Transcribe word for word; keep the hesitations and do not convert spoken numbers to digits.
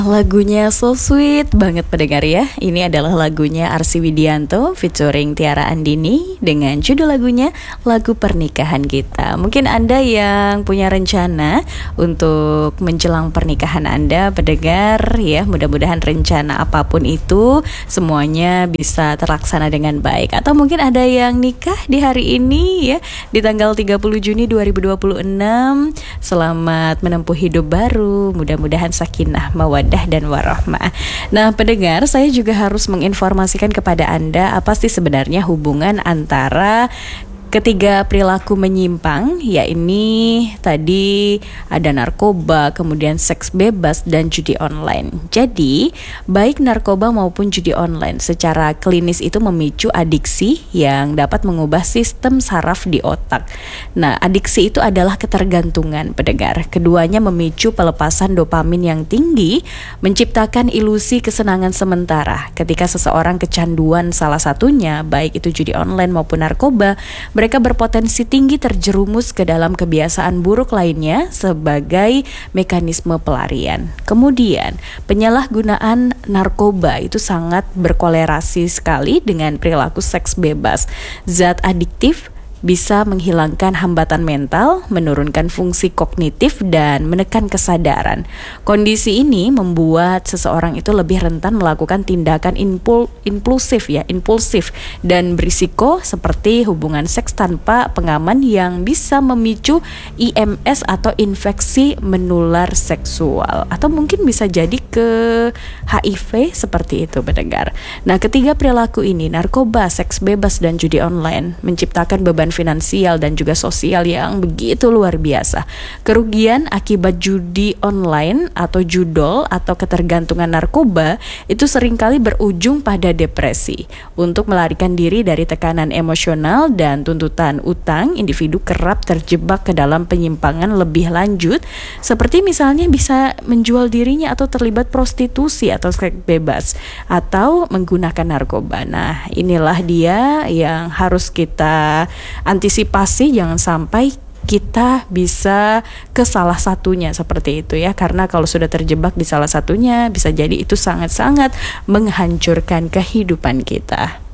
Lagunya so sweet banget pendengar ya. Ini adalah lagunya Arsy Widianto featuring Tiara Andini dengan judul lagunya Lagu Pernikahan Kita. Mungkin Anda yang punya rencana untuk menjelang pernikahan Anda pendengar ya, mudah-mudahan rencana apapun itu semuanya bisa terlaksana dengan baik. Atau mungkin ada yang nikah di hari ini ya, di tanggal tiga puluh Juni dua ribu dua puluh enam. Selamat menempuh hidup baru, mudah-mudahan sakinah mawaddah dan warahmah. Nah pendengar, saya juga harus menginformasikan kepada Anda apa sih sebenarnya hubungan antara ketiga perilaku menyimpang, yakni tadi ada narkoba, kemudian seks bebas, dan judi online. Jadi, baik narkoba maupun judi online secara klinis itu memicu adiksi yang dapat mengubah sistem saraf di otak. Nah, adiksi itu adalah ketergantungan pendengar. Keduanya memicu pelepasan dopamin yang tinggi, menciptakan ilusi kesenangan sementara. Ketika seseorang kecanduan salah satunya, baik itu judi online maupun narkoba, mereka berpotensi tinggi terjerumus ke dalam kebiasaan buruk lainnya sebagai mekanisme pelarian. Kemudian, penyalahgunaan narkoba itu sangat berkolerasi sekali dengan perilaku seks bebas. Zat adiktif bisa menghilangkan hambatan mental, menurunkan fungsi kognitif, dan menekan kesadaran. Kondisi ini membuat seseorang itu lebih rentan melakukan tindakan impul, impulsif ya, impulsif dan berisiko seperti hubungan seks tanpa pengaman yang bisa memicu I M S atau infeksi menular seksual, atau mungkin bisa jadi ke H I V seperti itu pendengar. Nah, ketiga perilaku ini, narkoba, seks bebas, dan judi online, menciptakan beban finansial dan juga sosial yang begitu luar biasa. Kerugian akibat judi online atau judol atau ketergantungan narkoba itu seringkali berujung pada depresi. Untuk melarikan diri dari tekanan emosional dan tuntutan utang, individu kerap terjebak ke dalam penyimpangan lebih lanjut, seperti misalnya bisa menjual dirinya atau terlibat prostitusi atau seks bebas atau menggunakan narkoba. Nah, inilah dia yang harus kita antisipasi, jangan sampai kita bisa ke salah satunya seperti itu ya, karena kalau sudah terjebak di salah satunya bisa jadi itu sangat-sangat menghancurkan kehidupan kita.